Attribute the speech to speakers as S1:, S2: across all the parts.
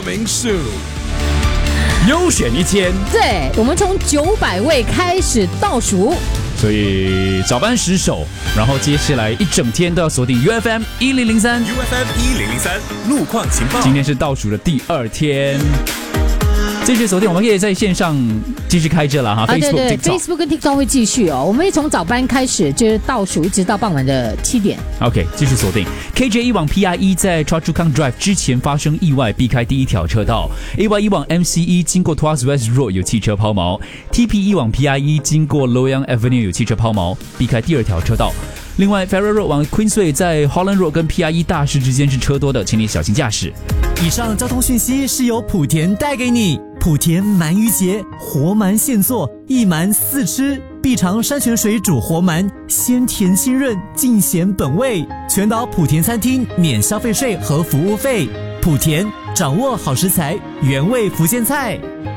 S1: 名数，优选一天。
S2: 对，我们从900位开始倒数。
S1: 所以早班10首，然后接下来一整天都要锁定 UFM 1003 路况情报。今天是倒数的第2天，继续锁定，我们可以在线上继续开着了哈。
S2: Facebook
S1: 对
S2: ，Facebook 跟 TikTok 会继续哦。我们会从早班开始，就是倒数一直到傍晚的7点。
S1: OK， 继续锁定。KJ 往 PIE 在 Choa Chu Kang Drive 之前发生意外，避开第一条车道。AY 往 MCE 经过 Tuas West Road 有汽车抛锚。TPE 往 PIE 经过 Loyang Avenue 有汽车抛锚，避开第2条车道。另外 Farrer Road 往 Queensway 在 Holland Road 跟 PIE 大市之间是车多的，请你小心驾驶。
S3: 以上交通讯息是由莆田带给你。莆田鳗鱼节，活鳗现做，一鳗4吃，必尝山泉水煮活鳗，鲜甜清润，尽显本味。全岛莆田餐厅免消费税和服务费。莆田掌握好食材，原味福建菜。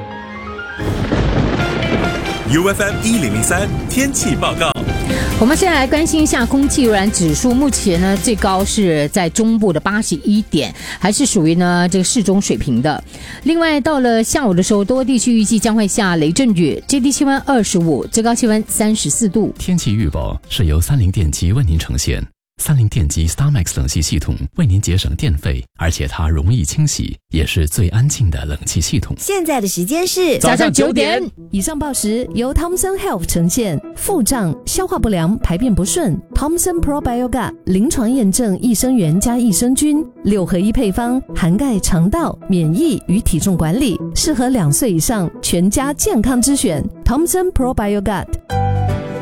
S4: UFM 1003天气报告。
S2: 我们现在来关心一下空气污染指数，目前呢最高是在中部的81点，还是属于呢这个适中水平的。另外到了下午的时候，多个地区预计将会下雷阵雨，最低气温25，最高气温34度。
S5: 天气预报是由30电机为您呈现。30电机 StarMax 冷气系统为您节省电费，而且它容易清洗，也是最安静的冷气系统。
S6: 现在的时间是
S2: 早上9点。
S6: 以上报时由 Thomson Health 呈现。腹胀、消化不良、排便不顺 ，Thomson Probiogat 临床验证益生元加益生菌6合1配方，涵盖肠道、免疫与体重管理，适合2岁以上全家健康之选。Thomson Probiogat。